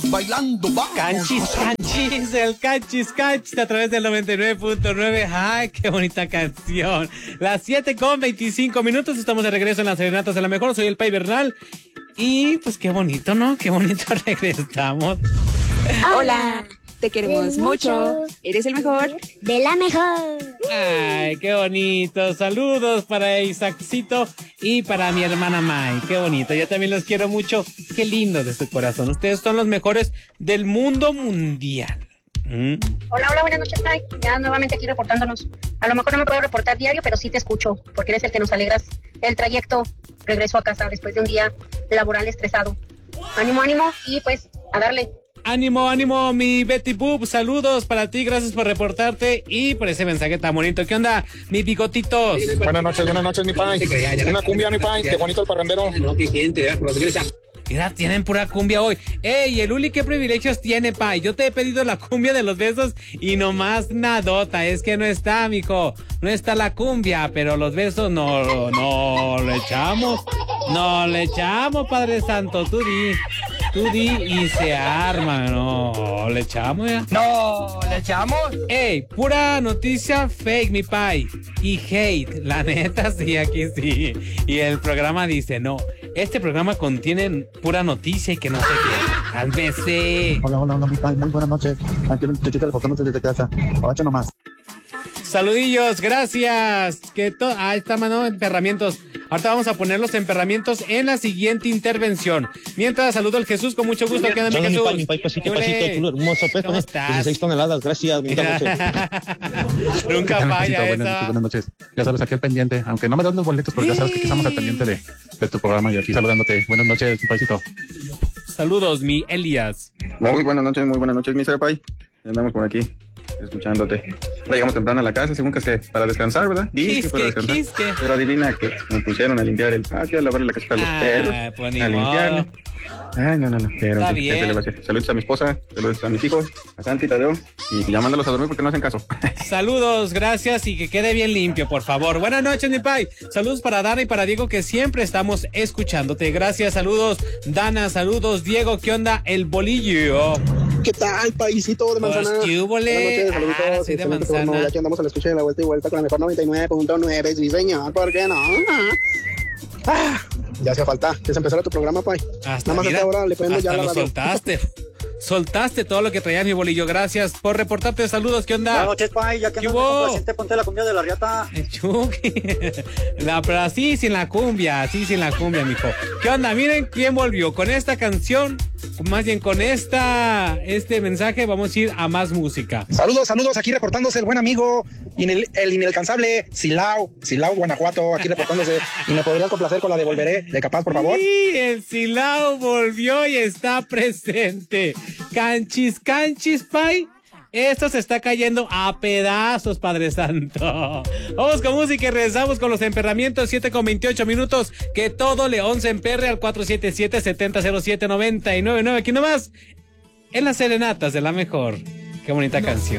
bailando, vamos. Canchis, canchis, el canchis, canchis a través del 99.9. Ay, qué bonita canción. Las 7:25, estamos de regreso en las serenatas de la mejor. Soy el Pai Bernal. Y pues qué bonito, ¿no? Qué bonito regresamos. Hola, te queremos mucho. Eres el mejor de la mejor. Ay, qué bonito. Saludos para Isaaccito y para mi hermana May. Qué bonito. Yo también los quiero mucho. Qué lindo de su corazón. Ustedes son los mejores del mundo mundial. Hola, buenas noches, Pai. Ya nuevamente aquí reportándonos. A lo mejor no me puedo reportar diario, pero sí te escucho, porque eres el que nos alegras el trayecto regreso a casa después de un día laboral estresado. Ánimo, y pues a darle. Ánimo, mi Betty Boop. Saludos para ti, gracias por reportarte y por ese mensaje tan bonito. ¿Qué onda, mi bigotitos? Buenas noches, mi Pai. Una cumbia, mi Pai. Qué bonito el parrandero. Mira, tienen pura cumbia hoy. ¡Ey, el Uli, qué privilegios tiene, Pai! Yo te he pedido la cumbia de los besos y nomás nadota. Es que no está, mijo. No está la cumbia, pero los besos no le echamos. No le echamos, Padre Santo. Tú di y se arma. No, le echamos ya. No, le echamos. ¡Ey, pura noticia fake, mi Pai! Y hate, la neta, sí, aquí sí. Y el programa dice, no, este programa contiene pura noticia y que no sé qué. Cálmese. Hola, mi Pai, muy buenas noches. Aquí el muchachito reportándose desde casa. Ocho nomás. Saludillos, gracias. Ahí está, mano, emperramientos. Ahorita vamos a poner los emperramientos en la siguiente intervención. Mientras, saludo al Jesús con mucho gusto. ¿Qué onda, mi Jesús? Mi Pai, pasito, chulo, hermoso, pues, ¿Cómo estás? 16 toneladas, gracias. Nunca falla buenas noches. Ya sabes, aquí al pendiente. Aunque no me dan los boletos, pero ya sabes que aquí estamos al pendiente de tu programa y aquí saludándote. Buenas noches, mi Paisito. Saludos, mi Elías. Muy buenas noches, mi Pai. Andamos por aquí, escuchándote. Llegamos temprano a la casa, según que para descansar, ¿verdad? Quisque. Pero adivina que me pusieron a limpiar el patio, a lavar la casita a los perros, pues a limpiar. Ay, no. Pero está bien. Saludos a mi esposa, saludos a mis hijos, a Santi, Tadeo, y llamándolos a dormir porque no hacen caso. Saludos, gracias y que quede bien limpio, por favor. Buenas noches, mi Pai. Saludos para Dana y para Diego, que siempre estamos escuchándote. Gracias, saludos, Dana, saludos, Diego. ¿Qué onda? El bolillo. ¿Qué tal, paisito de manzana? Pues, ¿qué hubole? Saluditos, sí, de manzana. Aquí andamos a la escucha de la vuelta y vuelta con la mejor 99.9, sí señor, ¿por qué no? Ya hacía falta que se empezara tu programa, Pai. Hasta nada más hasta ahora le prendo ya la radio. Soltaste todo lo que traía mi bolillo. Gracias por reportarte. Saludos, ¿qué onda? Buenas noches, Pai. Ya que andas complaciente, ponte la cumbia de la riata. Pero así sin la cumbia, mijo. ¿Qué onda? Miren quién volvió con esta canción. Más bien con este mensaje vamos a ir a más música. Saludos, aquí reportándose el buen amigo el inalcanzable Silao, Guanajuato, aquí reportándose. ¿Y me podrían complacer con la de Volveré de Capaz, por favor? Sí, el Silao volvió y está presente. Canchis, Pai. Esto se está cayendo a pedazos, Padre Santo. Vamos con música y regresamos con los emperramientos. 7:28. Que todo León se emperre al 477-7007-999. Aquí nomás, en las serenatas de la mejor. Qué bonita canción.